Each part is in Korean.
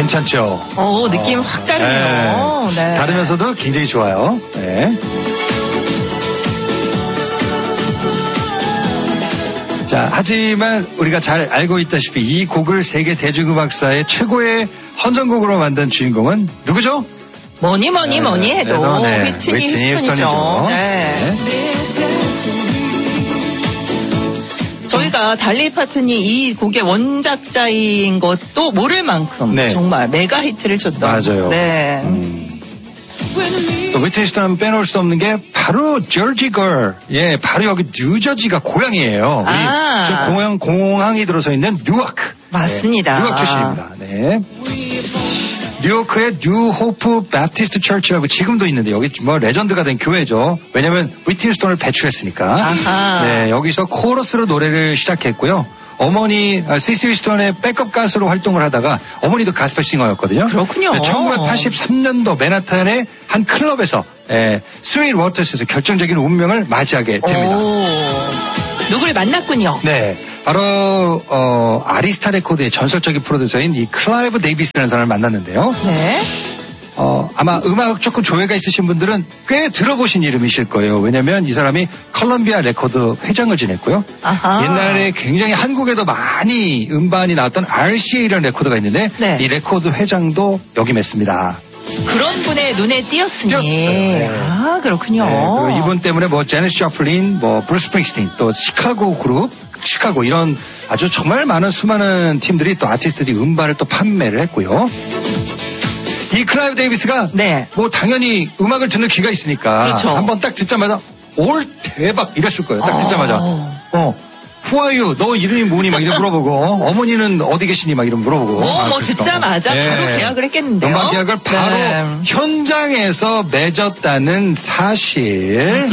괜찮죠? 느낌 확 다르네요. 네. 다르면서도 굉장히 좋아요. 네. 자, 하지만 우리가 잘 알고 있다시피 이 곡을 세계 대중음악사의 최고의 헌정곡으로 만든 주인공은 누구죠? 뭐니 해도 위트니 휴스턴이죠. 네. 저희가 달리 파튼이 이 곡의 원작자인 것도 모를 만큼 정말 메가 히트를 쳤던. 맞아요. 네. 또 위트니 휴스턴은 빼놓을 수 없는 게 바로 저지 걸. 예, 바로 여기 뉴저지가 고향이에요. 우리 공항이 들어서 있는 뉴아크. 맞습니다. 뉴아크 출신입니다. 네. 뉴요크의 뉴 호프 배프티스트 처치라고 지금도 있는데 여기 뭐 레전드가 된 교회죠. 왜냐면 위트니 휴스턴을 배출했으니까. 네, 여기서 코러스로 노래를 시작했고요. 어머니 시시 휴스턴의 백업 가수로 활동을 하다가 어머니도 가스펠 싱어였거든요. 그렇군요. 네, 1983년도 맨하탄의 한 클럽에서 스웨인 워터스에서 결정적인 운명을 맞이하게 됩니다. 누구를 만났군요. 네. 바로 아리스타 레코드의 전설적인 프로듀서인 이 클라이브 데이비스라는 사람을 만났는데요. 네. 아마 음악 조금 조예가 있으신 분들은 꽤 들어보신 이름이실 거예요. 왜냐면 이 사람이 컬럼비아 레코드 회장을 지냈고요. 옛날에 굉장히 한국에도 많이 음반이 나왔던 RCA라는 레코드가 있는데 이 레코드 회장도 역임했습니다. 그런 분의 눈에 띄었으니. 네. 그렇군요. 네, 이분 때문에 뭐 제니스 조플린, 뭐 브루스 스프링스틴, 또 시카고 그룹, 시카고 이런 아주 정말 많은 수많은 팀들이 또 아티스트들이 음반을 또 판매를 했고요. 이 클라이브 데이비스가 뭐 당연히 음악을 듣는 귀가 있으니까 한번 딱 듣자마자 올 대박 이랬을 거예요. 딱 듣자마자 Who are you? 너 이름이 뭐니? 막 이런 물어보고 어머니는 어디 계시니? 막 이런 물어보고 뭐 듣자마자 바로 계약을 했겠는데요. 음악 계약을 바로 현장에서 맺었다는 사실.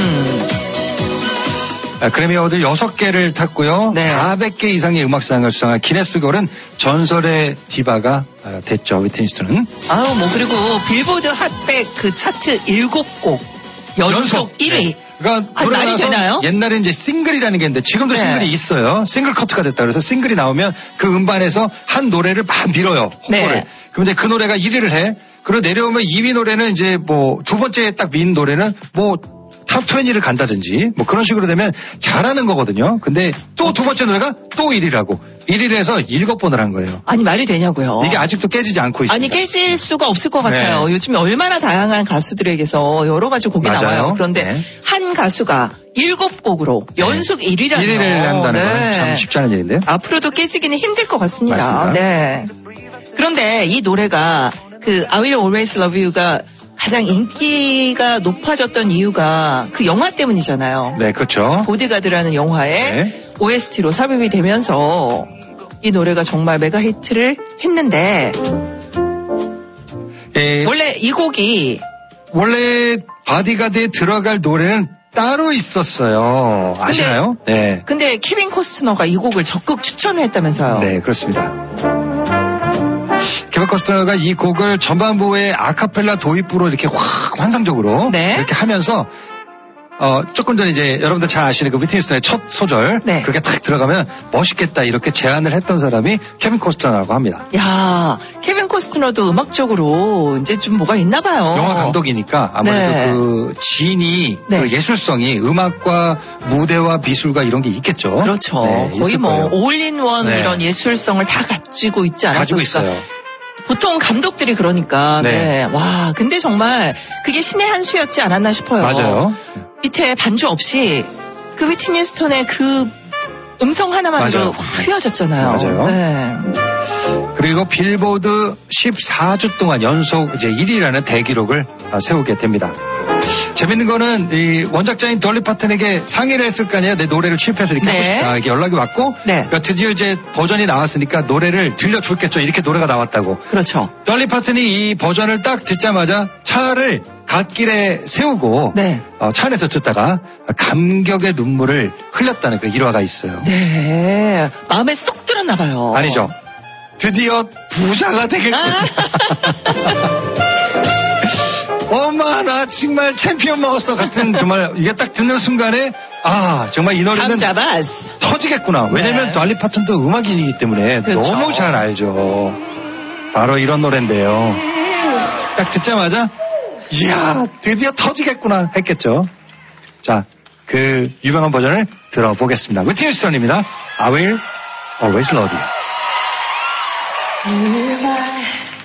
그래미 어워드 6개를 탔고요. 400개 이상의 음악상을 수상한 기네스북에는 전설의 디바가 됐죠. 위트니 휴스턴은. 그리고 빌보드 핫백 그 차트 7곡 연속 1위. 그러니까 말이 되나요? 옛날에 이제 싱글이라는 게 있는데 지금도 싱글이 있어요. 싱글 커트가 됐다 그래서 싱글이 나오면 그 음반에서 한 노래를 막 밀어요. 홍보를. 그럼 이제 그 노래가 1위를 해. 그리고 내려오면 2위 노래는 이제 뭐 두 번째 딱 민 노래는 뭐 탑 20를 간다든지 뭐 그런 식으로 되면 잘하는 거거든요. 근데 또 두 번째 노래가 또 1위라고. 1위를 해서 7번을 한 거예요. 아니 말이 되냐고요. 이게 아직도 깨지지 않고 있습니다. 아니 깨질 수가 없을 것 같아요. 요즘에 얼마나 다양한 가수들에게서 여러 가지 곡이 나와요. 그런데 한 가수가 7곡으로 연속 1위라는 1위를 한다는 건 참 쉽지 않은 일인데요. 앞으로도 깨지기는 힘들 것 같습니다. 맞습니다. 네. 그런데 이 노래가 그 I Will Always Love You가 가장 인기가 높아졌던 이유가 그 영화 때문이잖아요. 네, 그렇죠. 보디가드라는 영화에 OST로 삽입이 되면서 이 노래가 정말 메가 히트를 했는데 원래 이 곡이 원래 바디가드에 들어갈 노래는 따로 있었어요. 아시나요? 네. 근데 케빈 코스트너가 이 곡을 적극 추천을 했다면서요. 네, 그렇습니다. 케빈 코스트너가 이 곡을 전반부에 아카펠라 도입부로 이렇게 확 환상적으로 이렇게 하면서 조금 전에 이제 여러분들 잘 아시는 그 위트니 휴스턴의 첫 소절 그게 딱 들어가면 멋있겠다 이렇게 제안을 했던 사람이 케빈 코스트너라고 합니다. 야, 케빈 코스트너도 음악적으로 이제 좀 뭐가 있나 봐요. 영화 감독이니까 아무래도 그 진이 그 예술성이 음악과 무대와 미술과 이런 게 있겠죠. 그렇죠. 네, 거의 뭐 올인원 이런 예술성을 다 가지고 있지 않았을까. 가지고 있어요. 보통 감독들이 그러니까. 와, 근데 정말 그게 신의 한 수였지 않았나 싶어요. 맞아요. 밑에 반주 없이 그 위트니 휴스턴의 그 음성 하나만으로 휘어잡잖아요. 맞아요. 그리고 빌보드 14주 동안 연속 이제 1위라는 대기록을 세우게 됩니다. 재밌는 거는 이 원작자인 돌리 파튼에게 상의를 했을 거 아니에요. 내 노래를 취입해서 이렇게 하고 싶다. 이렇게 연락이 왔고 그러니까 드디어 이제 버전이 나왔으니까 노래를 들려줬겠죠. 이렇게 노래가 나왔다고. 그렇죠. 돌리 파튼이 이 버전을 딱 듣자마자 차를 갓길에 세우고 차 안에서 듣다가 감격의 눈물을 흘렸다는 그 일화가 있어요. 네. 마음에 쏙 들었나 봐요. 아니죠. 드디어 부자가 되겠구나. 엄마 나 정말 챔피언 먹었어 같은 정말 이게 딱 듣는 순간에 정말 이 노래는 터지겠구나. 왜냐면 돌리 파튼도 음악인이기 때문에 너무 잘 알죠. 바로 이런 노래인데요. 딱 듣자마자 이야 드디어 터지겠구나 했겠죠. 자, 그 유명한 버전을 들어보겠습니다. 위트니 휴스턴입니다. I will always love you.